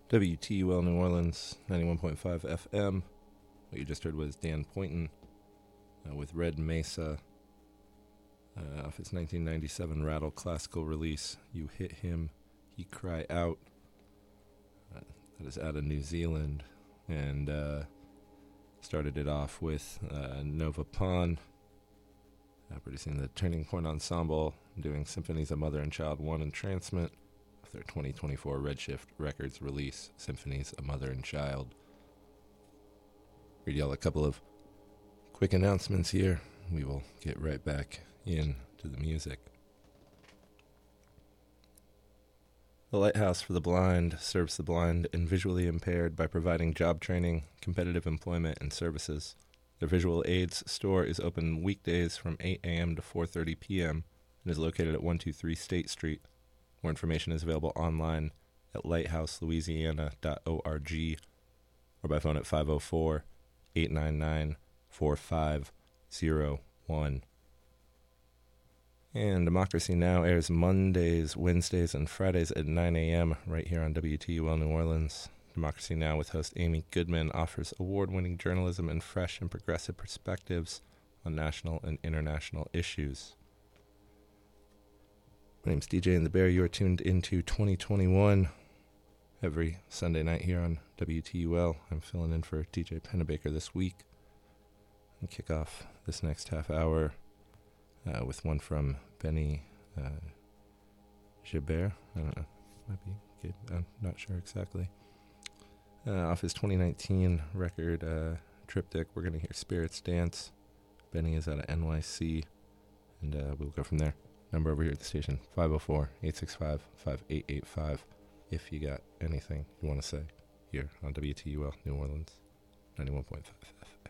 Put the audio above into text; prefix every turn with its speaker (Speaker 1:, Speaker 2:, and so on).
Speaker 1: WTUL New Orleans, 91.5 FM. What you just heard was Dan Poynton with Red Mesa off his 1997 Rattle classical release, You Hit Him, He Cry Out. That is out of New Zealand. And started it off with Nova Pon, producing the Turning Point Ensemble, doing Symphonies of Mother and Child 1 Entrancement of their 2024 Redshift Records release, Symphonies of Mother and Child. Read y'all a couple of quick announcements here. We will get right back into the music. The Lighthouse for the Blind serves the blind and visually impaired by providing job training, competitive employment, and services. Their visual aids store is open weekdays from 8 a.m. to 4:30 p.m. and is located at 123 State Street. More information is available online at lighthouselouisiana.org or by phone at 504-899-4501. And Democracy Now! Airs Mondays, Wednesdays, and Fridays at 9 a.m. right here on WTUL New Orleans. Democracy Now! With host Amy Goodman offers award-winning journalism and fresh and progressive perspectives on national and international issues. My name's DJ and the Bear. You are tuned into 2021 every Sunday night here on WTUL. I'm filling in for DJ Pennebaker this week and kick off this next half hour with one from Benny Gibert. I don't know. Might be good. I'm not sure exactly. Off his 2019 record, Triptych, we're going to hear Spirits Dance. Benny is out of NYC, and we'll go from there. Number over here at the station, 504-865-5885, if you got anything you want to say here on WTUL New Orleans, 91.5 FM.